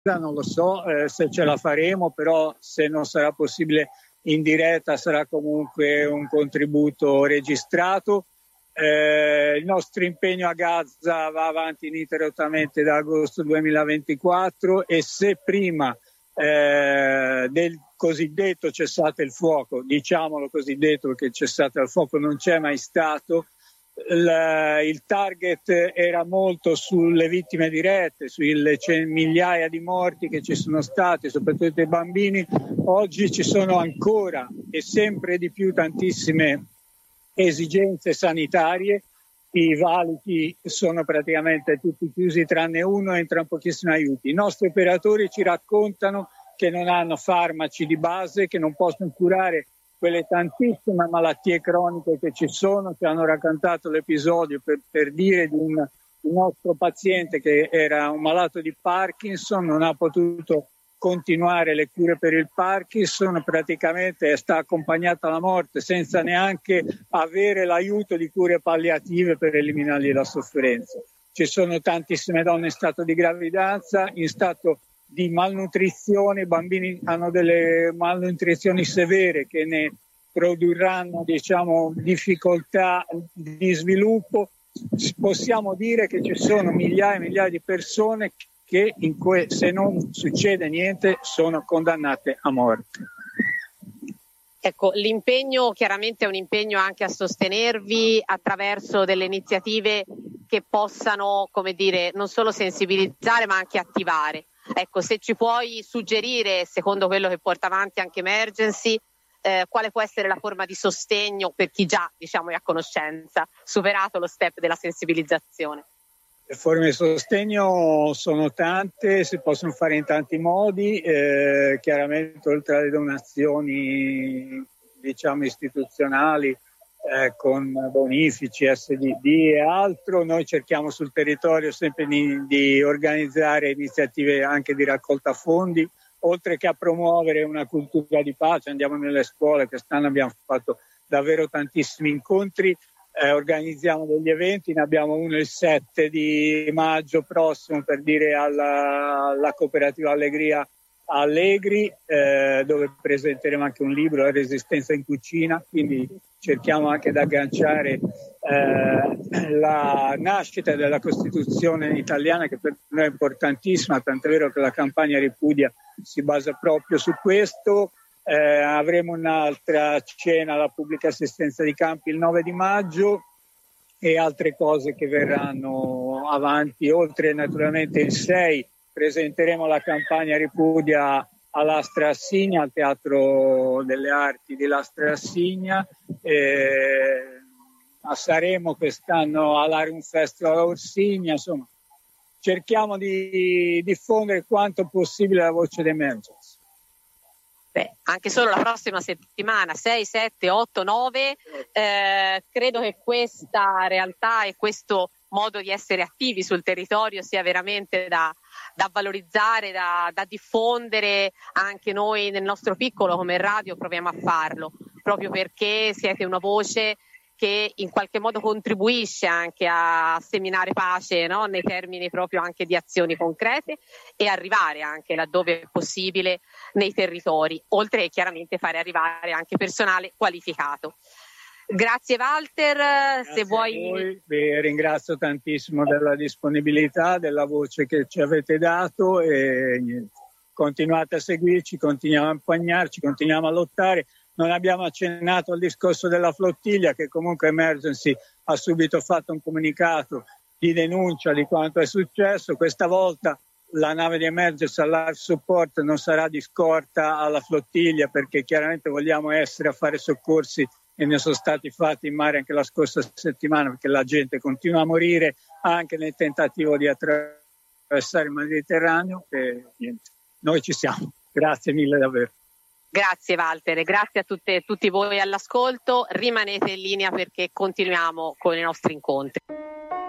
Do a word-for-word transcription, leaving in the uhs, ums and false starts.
non lo so eh, se ce la faremo, però se non sarà possibile in diretta sarà comunque un contributo registrato. Eh, il nostro impegno a Gaza va avanti ininterrottamente da agosto duemilaventiquattro e se prima eh, del cosiddetto cessate il fuoco, diciamolo cosiddetto perché cessate il fuoco non c'è mai stato, il, il target era molto sulle vittime dirette, sulle migliaia di morti che ci sono stati, soprattutto i bambini. Oggi ci sono ancora e sempre di più tantissime esigenze sanitarie, i valichi sono praticamente tutti chiusi tranne uno, entrano pochissimi aiuti. I nostri operatori ci raccontano che non hanno farmaci di base, che non possono curare quelle tantissime malattie croniche che ci sono. Ci hanno raccontato l'episodio per, per dire di un, un nostro paziente che era un malato di Parkinson, non ha potuto continuare le cure per il Parkinson, praticamente sta accompagnata alla morte senza neanche avere l'aiuto di cure palliative per eliminargli la sofferenza. Ci sono tantissime donne in stato di gravidanza, in stato di malnutrizione, i bambini hanno delle malnutrizioni severe che ne produrranno, diciamo, difficoltà di sviluppo. Possiamo dire che ci sono migliaia e migliaia di persone che in que- se non succede niente sono condannate a morte. Ecco, l'impegno chiaramente è un impegno anche a sostenervi attraverso delle iniziative che possano, come dire, non solo sensibilizzare ma anche attivare. Ecco, se ci puoi suggerire, secondo quello che porta avanti anche Emergency, eh, quale può essere la forma di sostegno per chi già, diciamo, è a conoscenza, superato lo step della sensibilizzazione? Le forme di sostegno sono tante, si possono fare in tanti modi, eh, chiaramente oltre alle donazioni, diciamo, istituzionali, eh, con bonifici, S D D e altro, noi cerchiamo sul territorio sempre di, di organizzare iniziative anche di raccolta fondi, oltre che a promuovere una cultura di pace. Andiamo nelle scuole, quest'anno abbiamo fatto davvero tantissimi incontri. Eh, organizziamo degli eventi, ne abbiamo uno il sette di maggio prossimo per dire alla, alla cooperativa Allegria Allegri, eh, dove presenteremo anche un libro, La resistenza in cucina, quindi cerchiamo anche di agganciare eh, la nascita della Costituzione italiana, che per noi è importantissima, tant'è vero che la campagna Ripudia si basa proprio su questo. Eh, avremo un'altra cena alla pubblica assistenza di campi il nove di maggio e altre cose che verranno avanti. Oltre naturalmente il sei presenteremo la campagna Ripudia all'Astra Assigna, al Teatro delle Arti di Lastra Assigna. Eh, saremo quest'anno all'Arium Festival a Orsigna. Insomma, cerchiamo di diffondere quanto possibile la voce d'Emergency. Beh, anche solo la prossima settimana, sei, sette, otto, nove, eh, credo che questa realtà e questo modo di essere attivi sul territorio sia veramente da, da valorizzare, da, da diffondere. Anche noi nel nostro piccolo come radio proviamo a farlo, proprio perché siete una voce che in qualche modo contribuisce anche a seminare pace, no? Nei termini proprio anche di azioni concrete e arrivare anche laddove è possibile nei territori, oltre che chiaramente fare arrivare anche personale qualificato. Grazie Walter, Grazie se vuoi... a voi. Vi ringrazio tantissimo della disponibilità, della voce che ci avete dato e niente. Continuate a seguirci, continuiamo a impegnarci, continuiamo a lottare. Non abbiamo accennato al discorso della flottiglia, che comunque Emergency ha subito fatto un comunicato di denuncia di quanto è successo. Questa volta la nave di Emergency all'Air Support non sarà di scorta alla flottiglia, perché chiaramente vogliamo essere a fare soccorsi e ne sono stati fatti in mare anche la scorsa settimana, perché la gente continua a morire anche nel tentativo di attraversare il Mediterraneo e niente, noi ci siamo. Grazie mille davvero. Grazie Walter, grazie a tutte, tutti voi all'ascolto, rimanete in linea perché continuiamo con i nostri incontri.